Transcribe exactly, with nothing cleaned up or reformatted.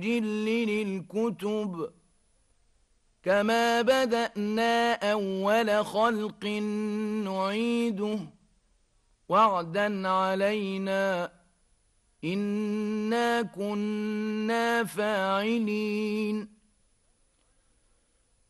جل الكتب كما بدأنا أول خلق نعيده وعدا علينا إنا كنا فاعلين